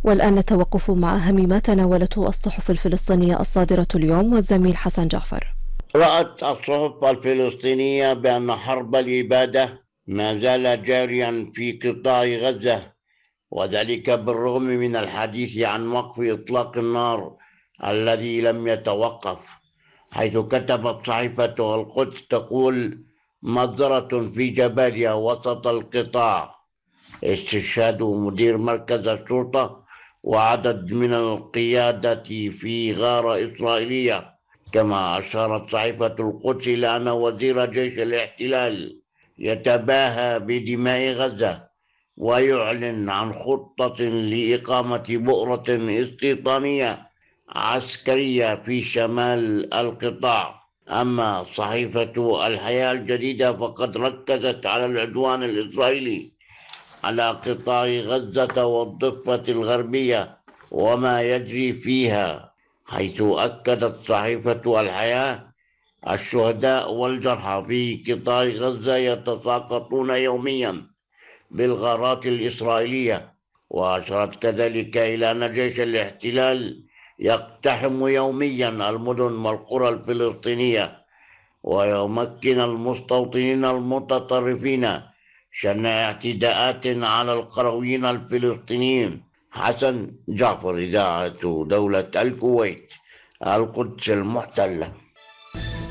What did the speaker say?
والآن نتوقف مع أهم ما تناولته الصحف الفلسطينية الصادرة اليوم، والزميل حسن جعفر. رأت الصحف الفلسطينية بأن حرب الإبادة ما زال جاريا في قطاع غزة، وذلك بالرغم من الحديث عن وقف إطلاق النار الذي لم يتوقف، حيث كتبت صحيفة القدس تقول: مجزرة في جباليا وسط القطاع، استشهاد مدير مركز الشرطة وعدد من القيادة في غارة إسرائيلية. كما أشارت صحيفة القدس إلى أن وزير جيش الاحتلال يتباهى بدماء غزة ويعلن عن خطة لإقامة بؤرة استيطانية عسكرية في شمال القطاع. أما صحيفة الحياة الجديدة فقد ركزت على العدوان الإسرائيلي على قطاع غزة والضفة الغربية وما يجري فيها، حيث أكدت صحيفة الحياة الشهداء والجرحى في قطاع غزة يتساقطون يوميا بالغارات الإسرائيلية، وأشارت كذلك إلى أن جيش الاحتلال يقتحم يوميا المدن والقرى الفلسطينية ويمكن المستوطنين المتطرفين شن اعتداءات على القرويين الفلسطينيين. حسن جعفر، إذاعة دولة الكويت، القدس المحتلة.